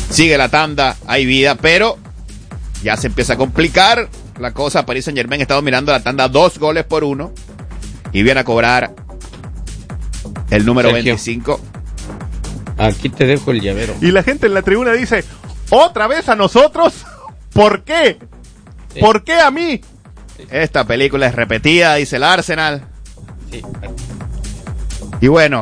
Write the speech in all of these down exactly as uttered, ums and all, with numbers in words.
Sigue la tanda, hay vida, pero ya se empieza a complicar la cosa. Paris Saint-Germain está dominando la tanda dos goles por uno y viene a cobrar el número Sergio. veinticinco. Aquí te dejo el llavero. Y la gente en la tribuna dice, ¿otra vez a nosotros? ¿Por qué? Sí. ¿Por qué a mí? Esta película es repetida, dice el Arsenal. Sí. Y bueno,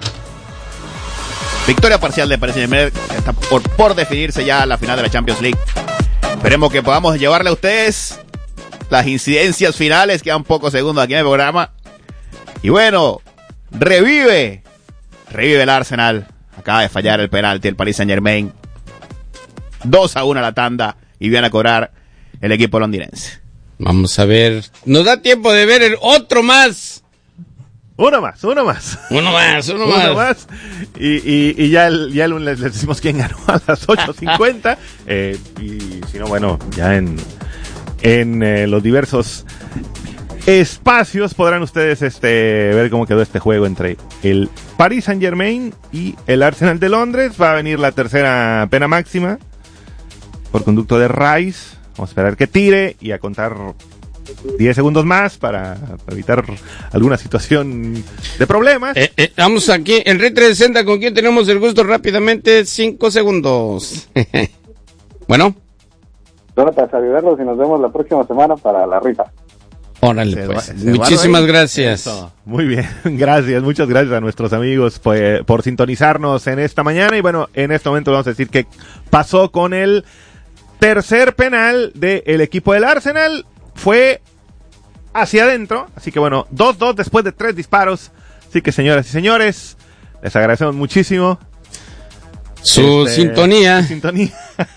victoria parcial de Paris Saint-Germain. Está por, por definirse ya la final de la Champions League. Esperemos que podamos llevarle a ustedes las incidencias finales. Quedan pocos segundos aquí en el programa. Y bueno, revive. Revive el Arsenal. Acaba de fallar el penalti el Paris Saint-Germain. dos a uno a la tanda y viene a cobrar el equipo londinense. Vamos a ver. Nos da tiempo de ver el otro más. Uno más, uno más. Uno más, uno, uno más. más. Y, y, y ya, el, ya el, les decimos quién ganó a las ocho cincuenta. eh, y si no, bueno, ya en, en eh, los diversos espacios podrán ustedes este ver cómo quedó este juego entre el Paris Saint-Germain y el Arsenal de Londres. Va a venir la tercera pena máxima por conducto de Rice. Vamos a esperar que tire y a contar diez segundos más para, para evitar alguna situación de problemas. Eh, eh, vamos aquí en Red trescientos sesenta, ¿con quién tenemos el gusto? Rápidamente, cinco segundos. Bueno. Solo para saludarlos y nos vemos la próxima semana para la rifa. Órale, pues. Muchísimas gracias. Eso. Muy bien, gracias, muchas gracias a nuestros amigos pues, por sintonizarnos en esta mañana. Y bueno, en este momento vamos a decir qué pasó con el tercer penal del equipo del Arsenal. Fue hacia adentro, así que bueno, dos dos después de tres disparos. Así que señoras y señores, les agradecemos muchísimo su este, sintonía. Su sintonía.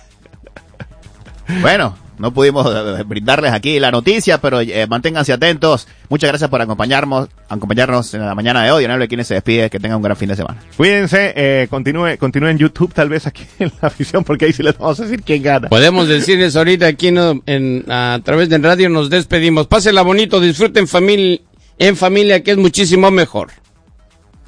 Bueno, no pudimos brindarles aquí la noticia, pero eh, manténganse atentos. Muchas gracias por acompañarnos, acompañarnos en la mañana de hoy. Daniel Quienes se despide, que tengan un gran fin de semana. Cuídense, eh, continúe, continúe en YouTube, tal vez aquí en la afición, porque ahí sí les vamos a decir quién gana. Podemos decirles ahorita aquí no, en, a través de radio nos despedimos. Pásenla bonito, disfruten familia, en familia, que es muchísimo mejor.